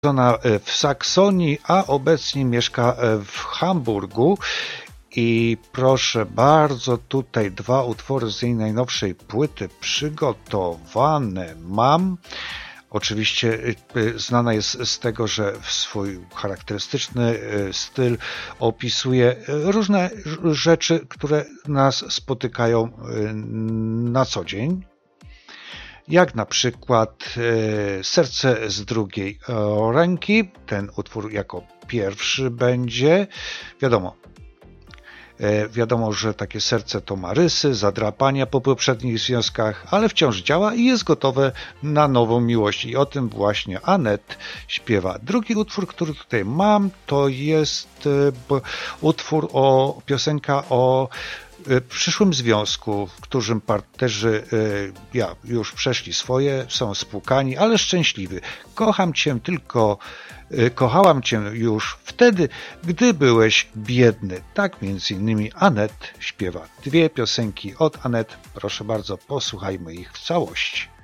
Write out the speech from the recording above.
w Saksonii, a obecnie mieszka w Hamburgu. I proszę bardzo, tutaj 2 utwory z jej najnowszej płyty przygotowane mam. Oczywiście znana jest z tego, że w swój charakterystyczny styl opisuje różne rzeczy, które nas spotykają na co dzień. Jak na przykład Serce z drugiej ręki. Ten utwór jako pierwszy będzie. Wiadomo, że takie serce to ma rysy, zadrapania po poprzednich związkach, ale wciąż działa i jest gotowe na nową miłość. I o tym właśnie Anette śpiewa. Drugi utwór, który tutaj mam, to jest piosenka o przyszłym związku, w którym partnerzy już przeszli swoje, są spłukani, ale szczęśliwi. Kochałam cię już wtedy, gdy byłeś biedny. Tak między innymi Anette śpiewa. 2 piosenki od Anette. Proszę bardzo, posłuchajmy ich w całości.